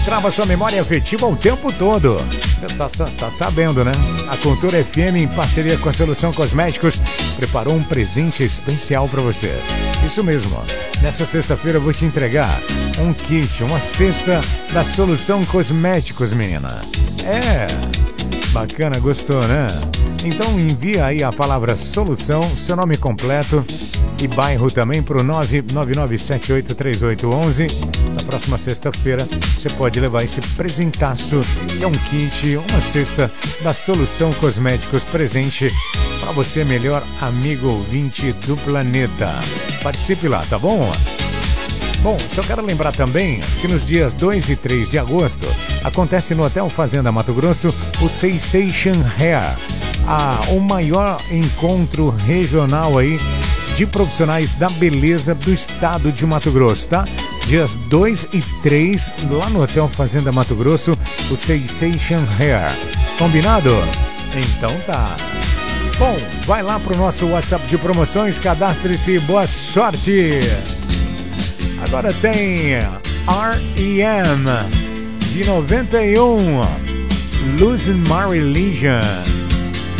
Trava sua memória afetiva o tempo todo. Você tá sabendo, né? A Cultura FM, em parceria com a Solução Cosméticos, preparou um presente especial para você. Isso mesmo. Nessa sexta-feira eu vou te entregar um kit, uma cesta da Solução Cosméticos, menina. É, bacana, gostou, né? Então envia aí a palavra solução, seu nome completo e bairro também para o 999783811. Na próxima sexta-feira você pode levar esse presentaço, que é um kit, uma cesta da Solução Cosméticos, presente para você, melhor amigo ouvinte do planeta. Participe lá, tá bom? Bom, só quero lembrar também que nos dias 2 e 3 de agosto acontece no Hotel Fazenda Mato Grosso o Sensation Hair, o maior encontro regional aí de profissionais da beleza do estado de Mato Grosso, tá? Dias 2 e 3, lá no Hotel Fazenda Mato Grosso, o Sensation Hair. Combinado? Então tá. Bom, vai lá pro nosso WhatsApp de promoções, cadastre-se, boa sorte! Agora tem R.E.M. de 91, Losing My Religion.